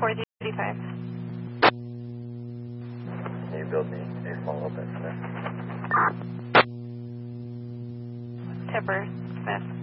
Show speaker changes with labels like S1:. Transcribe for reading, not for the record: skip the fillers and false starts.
S1: 435.
S2: Can you build me a follow-up estimate?
S1: Tipper, Smith.